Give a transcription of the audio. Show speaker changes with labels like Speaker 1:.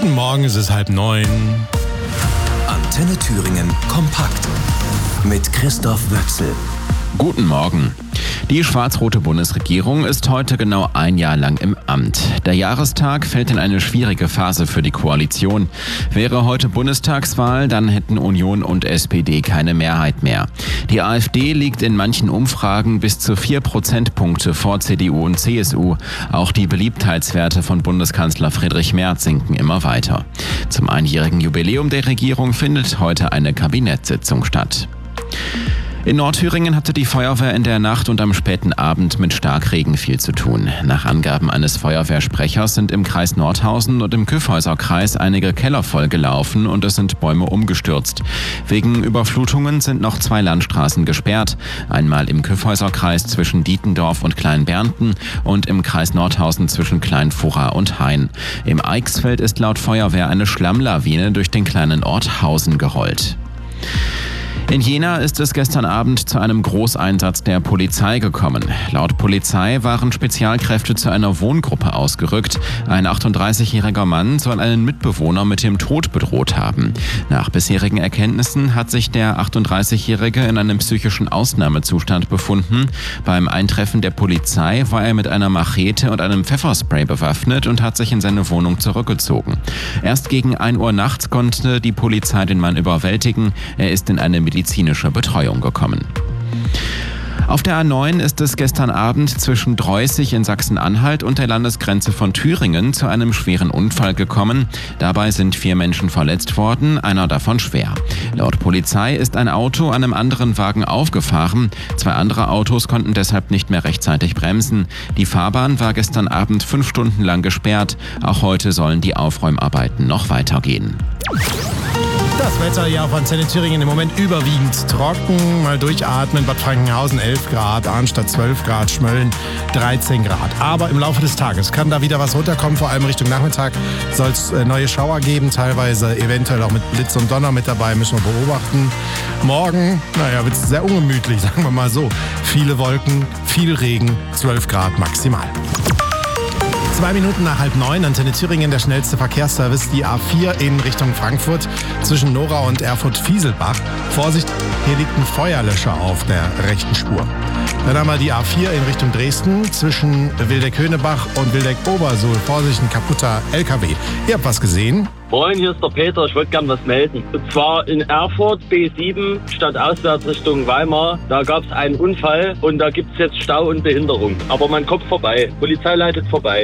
Speaker 1: Guten Morgen, es ist 8:30.
Speaker 2: Antenne Thüringen kompakt mit Christoph Wöchsel.
Speaker 3: Guten Morgen. Die schwarz-rote Bundesregierung ist heute genau ein Jahr lang im Amt. Der Jahrestag fällt in eine schwierige Phase für die Koalition. Wäre heute Bundestagswahl, dann hätten Union und SPD keine Mehrheit mehr. Die AfD liegt in manchen Umfragen bis zu 4 Prozentpunkte vor CDU und CSU. Auch die Beliebtheitswerte von Bundeskanzler Friedrich Merz sinken immer weiter. Zum einjährigen Jubiläum der Regierung findet heute eine Kabinettssitzung statt. In Nordthüringen hatte die Feuerwehr in der Nacht und am späten Abend mit Starkregen viel zu tun. Nach Angaben eines Feuerwehrsprechers sind im Kreis Nordhausen und im Kyffhäuserkreis einige Keller vollgelaufen und es sind Bäume umgestürzt. Wegen Überflutungen sind noch 2 Landstraßen gesperrt. Einmal im Kyffhäuserkreis zwischen Dietendorf und Kleinbernten und im Kreis Nordhausen zwischen Kleinfurra und Hain. Im Eichsfeld ist laut Feuerwehr eine Schlammlawine durch den kleinen Ort Hausen gerollt. In Jena ist es gestern Abend zu einem Großeinsatz der Polizei gekommen. Laut Polizei waren Spezialkräfte zu einer Wohngruppe ausgerückt. Ein 38-jähriger Mann soll einen Mitbewohner mit dem Tod bedroht haben. Nach bisherigen Erkenntnissen hat sich der 38-jährige in einem psychischen Ausnahmezustand befunden. Beim Eintreffen der Polizei war er mit einer Machete und einem Pfefferspray bewaffnet und hat sich in seine Wohnung zurückgezogen. Erst gegen 1 Uhr nachts konnte die Polizei den Mann überwältigen. Er ist in eine medizinische Betreuung gekommen. Auf der A9 ist es gestern Abend zwischen Dreußig in Sachsen-Anhalt und der Landesgrenze von Thüringen zu einem schweren Unfall gekommen. Dabei sind 4 Menschen verletzt worden, einer davon schwer. Laut Polizei ist ein Auto einem anderen Wagen aufgefahren. 2 andere Autos konnten deshalb nicht mehr rechtzeitig bremsen. Die Fahrbahn war gestern Abend 5 Stunden lang gesperrt. Auch heute sollen die Aufräumarbeiten noch weitergehen.
Speaker 1: Das Wetter hier auf Antenne Thüringen im Moment überwiegend trocken. Mal durchatmen, Bad Frankenhausen 11 Grad, Arnstadt 12 Grad, Schmölln 13 Grad. Aber im Laufe des Tages kann da wieder was runterkommen, vor allem Richtung Nachmittag soll es neue Schauer geben, teilweise eventuell auch mit Blitz und Donner mit dabei, müssen wir beobachten. Morgen, wird es sehr ungemütlich, sagen wir mal so. Viele Wolken, viel Regen, 12 Grad maximal. 2 Minuten nach 8:30, Antenne Thüringen, der schnellste Verkehrsservice, die A4 in Richtung Frankfurt zwischen Nora und Erfurt-Fieselbach. Vorsicht, hier liegt ein Feuerlöscher auf der rechten Spur. Dann haben wir die A4 in Richtung Dresden zwischen Wildeck-Höhnebach und Wildeck-Obersuhl. Vorsicht, ein kaputter LKW. Ihr habt was gesehen?
Speaker 4: Moin, hier ist der Peter, ich wollte gerne was melden. Und zwar in Erfurt, B7, stadtauswärts Richtung Weimar. Da gab es einen Unfall und da gibt es jetzt Stau und Behinderung. Aber man kommt vorbei, Polizei leitet vorbei.